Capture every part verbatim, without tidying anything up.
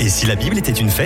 Et si la Bible était une fête ?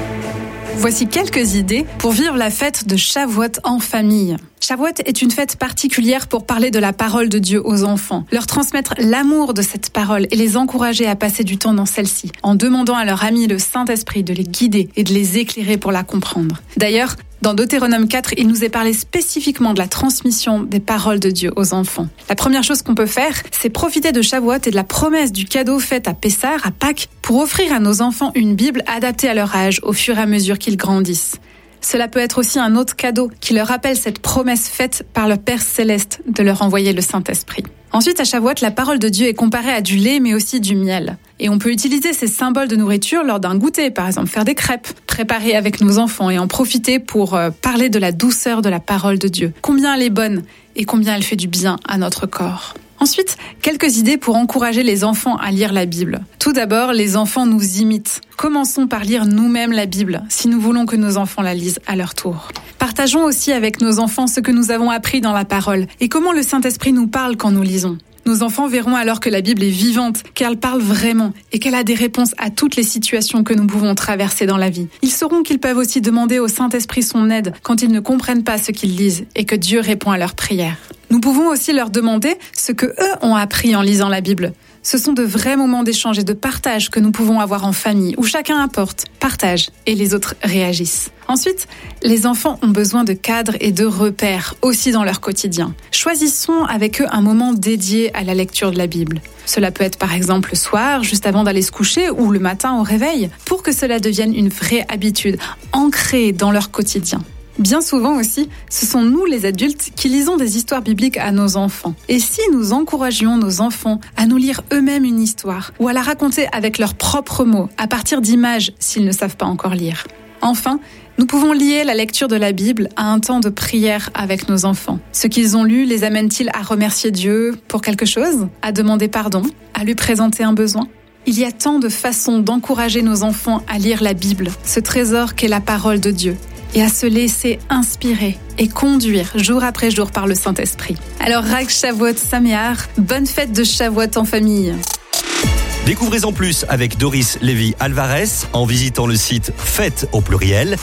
Voici quelques idées pour vivre la fête de Shavuot en famille. Shavuot est une fête particulière pour parler de la parole de Dieu aux enfants, leur transmettre l'amour de cette parole et les encourager à passer du temps dans celle-ci, en demandant à leur ami le Saint-Esprit de les guider et de les éclairer pour la comprendre. D'ailleurs, dans Deutéronome quatre, il nous est parlé spécifiquement de la transmission des paroles de Dieu aux enfants. La première chose qu'on peut faire, c'est profiter de Shavuot et de la promesse du cadeau fait à Pessah, à Pâques, pour offrir à nos enfants une Bible adaptée à leur âge au fur et à mesure qu'ils grandissent. Cela peut être aussi un autre cadeau qui leur rappelle cette promesse faite par le Père Céleste de leur envoyer le Saint-Esprit. Ensuite, à Shavuot, la parole de Dieu est comparée à du lait, mais aussi du miel. Et on peut utiliser ces symboles de nourriture lors d'un goûter, par exemple faire des crêpes, préparer avec nos enfants et en profiter pour euh, parler de la douceur de la parole de Dieu. Combien elle est bonne et combien elle fait du bien à notre corps. Ensuite, quelques idées pour encourager les enfants à lire la Bible. Tout d'abord, les enfants nous imitent. Commençons par lire nous-mêmes la Bible, si nous voulons que nos enfants la lisent à leur tour. Partageons aussi avec nos enfants ce que nous avons appris dans la parole et comment le Saint-Esprit nous parle quand nous lisons. Nos enfants verront alors que la Bible est vivante, qu'elle parle vraiment et qu'elle a des réponses à toutes les situations que nous pouvons traverser dans la vie. Ils sauront qu'ils peuvent aussi demander au Saint-Esprit son aide quand ils ne comprennent pas ce qu'ils lisent et que Dieu répond à leurs prières. Nous pouvons aussi leur demander ce que eux ont appris en lisant la Bible. Ce sont de vrais moments d'échange et de partage que nous pouvons avoir en famille, où chacun apporte, partage et les autres réagissent. Ensuite, les enfants ont besoin de cadres et de repères, aussi dans leur quotidien. Choisissons avec eux un moment dédié à la lecture de la Bible. Cela peut être par exemple le soir, juste avant d'aller se coucher, ou le matin au réveil, pour que cela devienne une vraie habitude, ancrée dans leur quotidien. Bien souvent aussi, ce sont nous les adultes qui lisons des histoires bibliques à nos enfants. Et si nous encouragions nos enfants à nous lire eux-mêmes une histoire, ou à la raconter avec leurs propres mots, à partir d'images s'ils ne savent pas encore lire. Enfin, nous pouvons lier la lecture de la Bible à un temps de prière avec nos enfants. Ce qu'ils ont lu les amène-t-il à remercier Dieu pour quelque chose, à demander pardon, à lui présenter un besoin ? Il y a tant de façons d'encourager nos enfants à lire la Bible, ce trésor qu'est la parole de Dieu, et à se laisser inspirer et conduire jour après jour par le Saint-Esprit. Alors, Rag Shavuot Sameach, bonne fête de Shavuot en famille. Découvrez en plus avec Doris Lévy Alvarez en visitant le site fête au pluriel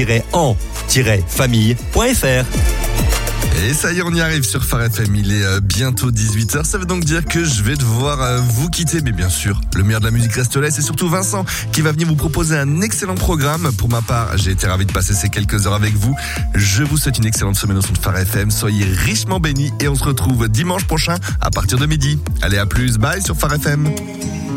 en famille point f r. Et ça y est, on y arrive sur Phare F M, il est euh, bientôt dix-huit heures, ça veut donc dire que je vais devoir euh, vous quitter, mais bien sûr, le meilleur de la musique reste là, c'est surtout Vincent qui va venir vous proposer un excellent programme. Pour ma part, j'ai été ravi de passer ces quelques heures avec vous. Je vous souhaite une excellente semaine au son de Phare F M, soyez richement bénis et on se retrouve dimanche prochain à partir de midi. Allez, à plus, bye sur Phare F M.